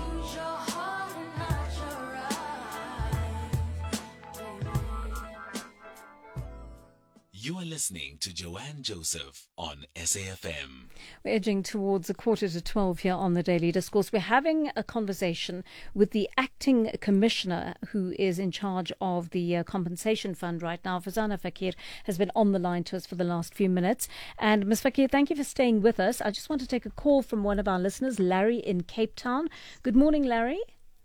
You are listening to Joanne Joseph on S A F M. We're edging towards a quarter to twelve here on the Daily Discourse. We're having a conversation with the acting commissioner who is in charge of the uh, compensation fund right now. Fazana Fakir has been on the line to us for the last few minutes. And Miz Fakir, thank you for staying with us. I just want to take a call from one of our listeners, Larry in Cape Town. Good morning, Larry.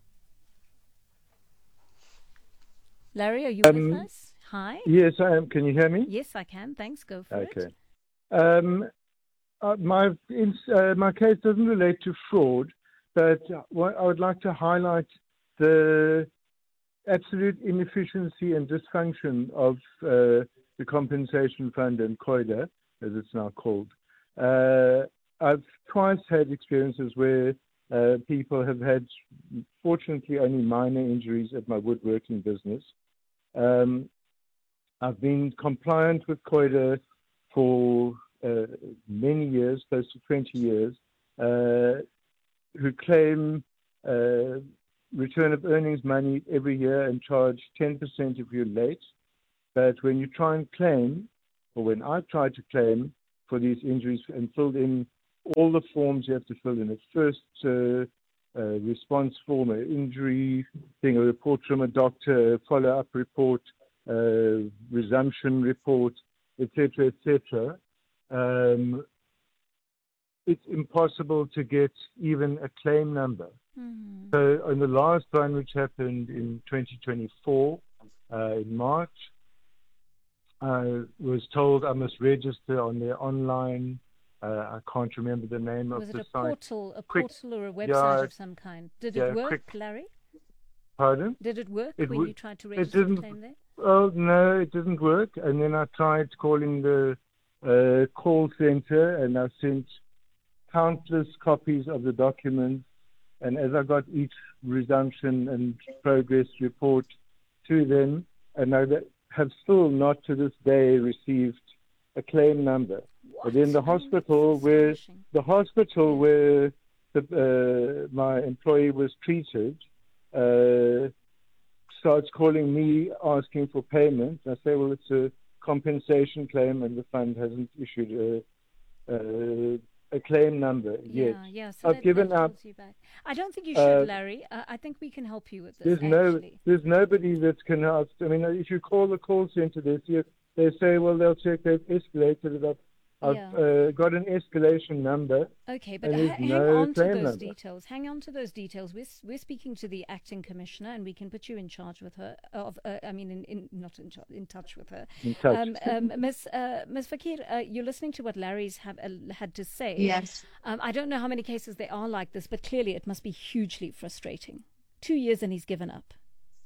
Larry, are you Um, with us? Hi. Yes, I am. Can you hear me? Yes, I can. Thanks. Go for Okay. it. Um, uh, my ins- uh, my case doesn't relate to fraud, but what I would like to highlight the absolute inefficiency and dysfunction of uh, the compensation fund and COIDA, as it's now called. Uh, I've twice had experiences where uh, people have had, fortunately, only minor injuries at my woodworking business. Um, I've been compliant with COIDA for uh, many years, close to twenty years, uh, who claim uh, return of earnings money every year and charge ten percent if you're late. But when you try and claim, or when I try to claim for these injuries and filled in all the forms you have to fill in, a first uh, uh, response form, an injury thing, a report from a doctor, a follow-up report, uh, resumption report, et cetera, et cetera, um, it's impossible to get even a claim number. Mm. So on the last one, which happened in twenty twenty-four, uh, in March, I was told I must register on their online, uh, I can't remember the name Was of it the a site. portal, a Quick, portal or a website yeah, of some kind? Did yeah, it work, quick, Larry? Pardon? Did it work It when wo- you tried to it register the didn't. claim there? Oh no, it didn't work. And then I tried calling the uh, call center, and I sent countless copies of the documents. And as I got each resumption and progress report to them, and I have still not to this day received a claim number. What? But then the hospital where the hospital where the, uh, my employee was treated uh, starts calling me asking for payment. I say, well, it's a compensation claim, and the fund hasn't issued a, a, a claim number yet. Yeah, yeah. So I've that, given that up. holds you back. I don't think you should, Uh, Larry. Uh, I think we can help you with this. There's no, actually. there's nobody that can ask. I mean, if you call the call center, they say, they say, well, they'll check. They've escalated it up. I've Yeah. uh, got an escalation number. Okay, but and ha- there's hang no on to claim those number. details. Hang on to those details. We're s- we're speaking to the acting commissioner, and we can put you in charge with her. Of uh, I mean, in, in not in charge, in touch with her. In touch. Um, um, Miss uh, Miss Fakir, uh, you're listening to what Larry's have uh, had to say. Yes. Um, I don't know how many cases there are like this, but clearly it must be hugely frustrating. Two years and he's given up.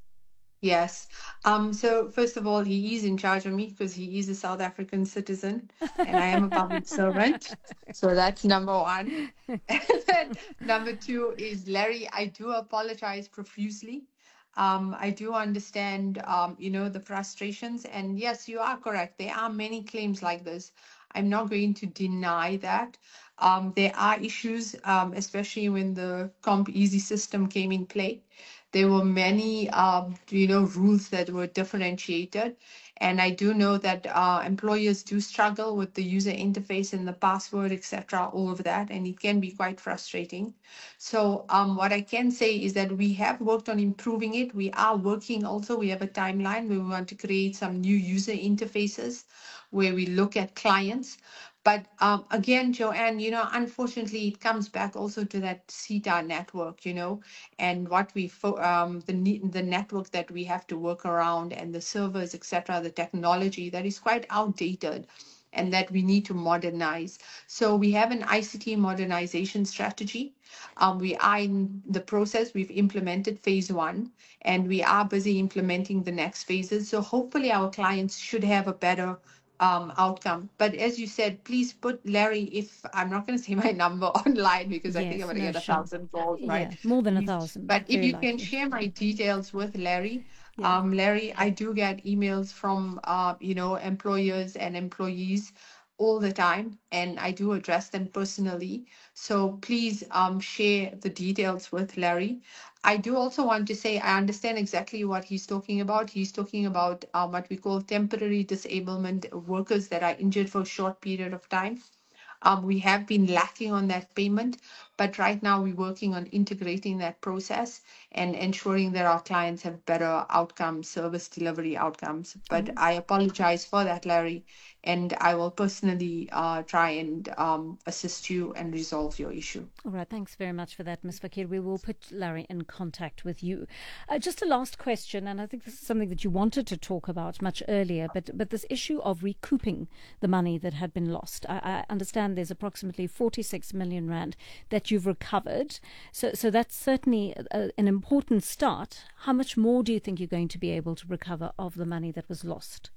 Yes. Um, so first of all, he is in charge of me because he is a South African citizen and I am a public servant. So that's number one. And then number two is Larry, I do apologize profusely. Um, I do understand, um, you know, the frustrations. And yes, you are correct. There are many claims like this. I'm not going to deny that. Um, there are issues, um, especially when the Comp Easy system came in play. There were many, um, you know, rules that were differentiated. And I do know that uh, employers do struggle with the user interface and the password, et cetera, all of that, and it can be quite frustrating. So um, what I can say is that we have worked on improving it. We are working also, we have a timeline where we want to create some new user interfaces where we look at clients. But um, again, Joanne, you know, unfortunately, it comes back also to that C E T A network, you know, and what we, fo- um, the ne- the network that we have to work around and the servers, et cetera, the technology that is quite outdated and that we need to modernize. So we have an I C T modernization strategy. Um, we are in the process. We've implemented phase one and we are busy implementing the next phases. So hopefully our clients should have a better um, outcome. But as you said, please put Larry, if I'm not going to say my number online because I think Yes, I'm going to no, get a sure. thousand calls, right? Yeah, more than a Please- thousand. But if very you likely. can share my details with Larry, Yeah. um, Larry, I do get emails from, uh, you know, employers and employees all the time, and I do address them personally. So please um, share the details with Larry. I do also want to say I understand exactly what he's talking about. He's talking about uh, what we call temporary disablement workers that are injured for a short period of time. Um, we have been lacking on that payment, but right now we're working on integrating that process and ensuring that our clients have better outcomes, service delivery outcomes. But Mhm. I apologize for that, Larry, and I will personally uh, try and um, assist you and resolve your issue. All right, thanks very much for that, Miz Fakir. We will put Larry in contact with you. Uh, just a last question, and I think this is something that you wanted to talk about much earlier, but but this issue of recouping the money that had been lost. I, I understand there's approximately forty-six million rand that you've recovered, so so that's certainly a, an important start. How much more do you think you're going to be able to recover of the money that was lost?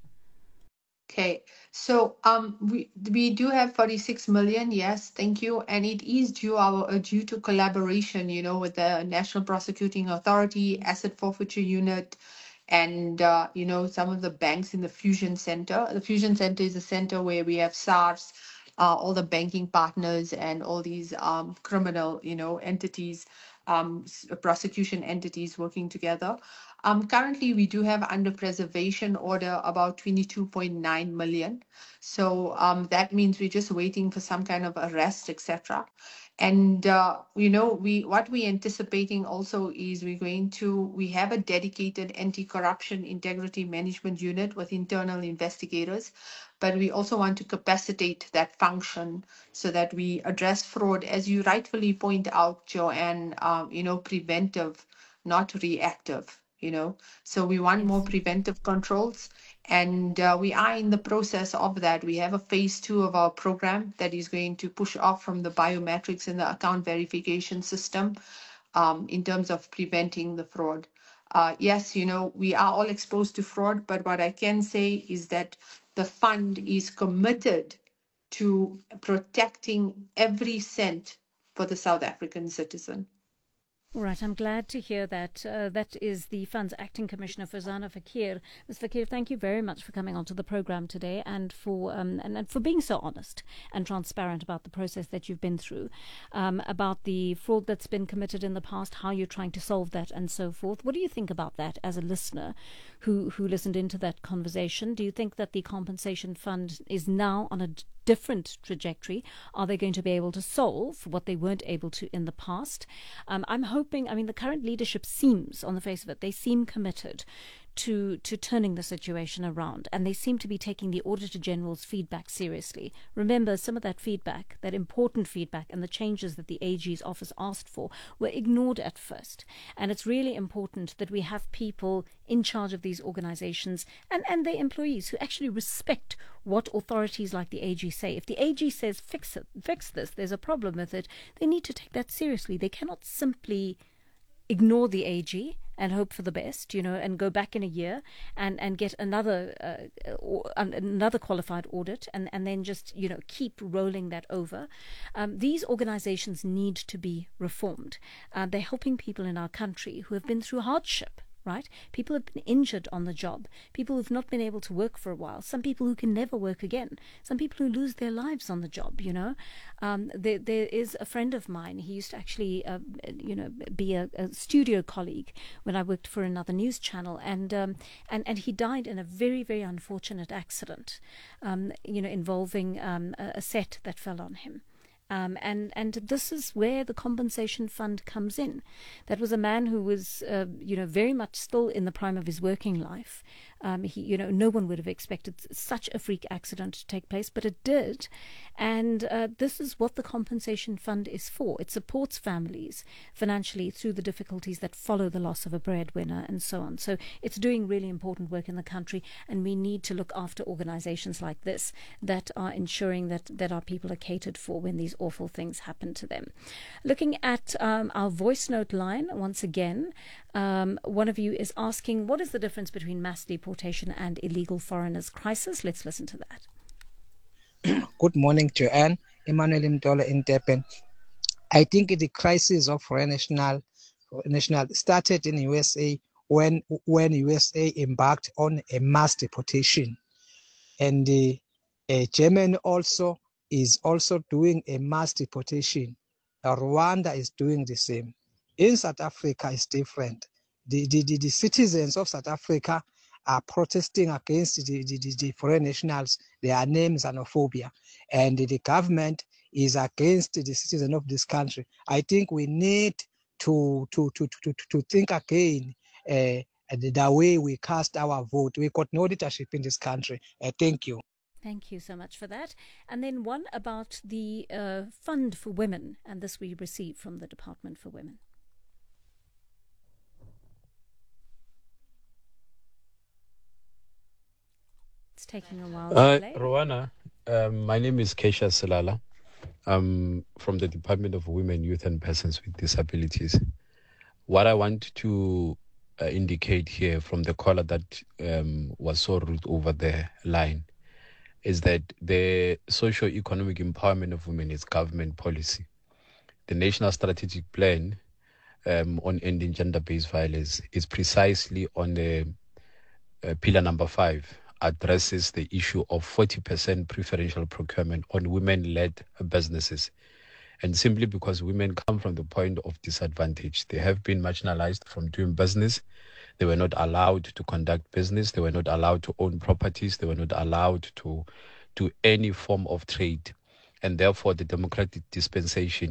Okay, so um, we we do have forty-six million. Yes, thank you, and it is due our uh, due to collaboration, you know, with the National Prosecuting Authority, Asset Forfeiture Unit, and uh, you know, some of the banks in the Fusion Center. The Fusion Center is a center where we have SARS, uh, all the banking partners, and all these um, criminal, you know, entities, um, s- prosecution entities working together. Um, currently, we do have under preservation order about twenty-two point nine million. So um, that means we're just waiting for some kind of arrest, et cetera. And, uh, you know, we what we're anticipating also is we're going to, we have a dedicated anti-corruption integrity management unit with internal investigators, but we also want to capacitate that function so that we address fraud, as you rightfully point out, Joanne, um, you know, preventive, not reactive, you know. So we want more preventive controls. And uh, we are in the process of that. We have a phase two of our program that is going to push off from the biometrics and the account verification system um, in terms of preventing the fraud. Uh, yes, you know, we are all exposed to fraud, but what I can say is that the fund is committed to protecting every cent for the South African citizen. All right, I'm glad to hear that. Uh, that is the Fund's Acting Commissioner, Farzana Fakir. Miz Fakir, thank you very much for coming onto the program today and for um, and, and for being so honest and transparent about the process that you've been through, um, about the fraud that's been committed in the past, how you're trying to solve that, and so forth. What do you think about that as a listener who who listened into that conversation? Do you think that the Compensation Fund is now on a d- different trajectory? Are they going to be able to solve what they weren't able to in the past? Um, I'm hoping, I mean, the current leadership seems, on the face of it, they seem committed to to turning the situation around, and they seem to be taking the Auditor General's feedback seriously. Remember, some of that feedback, that important feedback and the changes that the A G's office asked for were ignored at first, and it's really important that we have people in charge of these organizations and, and their employees who actually respect what authorities like the A G say. If the A G says fix it, fix this, there's a problem with it, they need to take that seriously. They cannot simply ignore the A G and hope for the best, you know, and go back in a year and, and get another uh, or, another qualified audit and, and then just, you know, keep rolling that over. Um, these organizations need to be reformed. Uh, they're helping people in our country who have been through hardship. Right? People have been injured on the job. People who've not been able to work for a while. Some people who can never work again. Some people who lose their lives on the job, you know. Um, there, there is a friend of mine. He used to actually, uh, you know, be a, a studio colleague when I worked for another news channel. And, um, and, and he died in a very, very unfortunate accident, um, you know, involving um, a, a set that fell on him. Um, and, and this is where the Compensation Fund comes in. That was a man who was, uh, you know, very much still in the prime of his working life. Um, he, you know, no one would have expected such a freak accident to take place, but it did. And uh, this is what the Compensation Fund is for. It supports families financially through the difficulties that follow the loss of a breadwinner and so on. So it's doing really important work in the country, and we need to look after organizations like this that are ensuring that, that our people are catered for when these awful things happen to them. Looking at um, our voice note line once again, um, one of you is asking, what is the difference between mass deportation and illegal foreigners crisis? Let's listen to that. Good morning, Joanne. Emmanuel Mtola in Durban. I think the crisis of foreign national, national started in U S A when when U S A embarked on a mass deportation, and the uh, Germany also is also doing a mass deportation. Uh, Rwanda is doing the same. In South Africa, it's different. The, the, the, the citizens of South Africa are protesting against the, the, the, the foreign nationals. Their name is xenophobia. And the government is against the citizens of this country. I think we need to, to, to, to, to think again uh, the, the way we cast our vote. We got no leadership in this country. Uh, thank you. Thank you so much for that. And then one about the uh, Fund for Women, and this we received from the Department for Women. It's taking a while Uh, to play. Rowana, um, my name is Keisha Silala. I'm from the Department of Women, Youth and Persons with Disabilities. What I want to uh, indicate here from the caller that um, was so rude over the line is that the socio-economic empowerment of women is government policy. The National Strategic Plan um, on ending gender-based violence is precisely on the uh, pillar number five, addresses the issue of forty percent preferential procurement on women-led businesses. And simply because women come from the point of disadvantage, they have been marginalized from doing business. They were not allowed to conduct business. They were not allowed to own properties. They were not allowed to do any form of trade. And therefore, the democratic dispensation